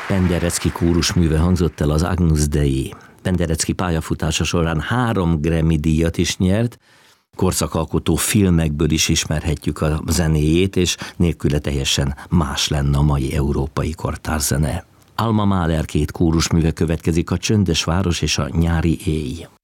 Penderecki kórusműve hangzott el az Agnus Dei. Penderecki pályafutása során 3 Grammy-díjat is nyert, korszakalkotó filmekből is ismerhetjük a zenéjét, és nélküle teljesen más lenne a mai európai kortárzene. Alma Mahler 2 kórusműve következik, a Csöndes város és a Nyári éj.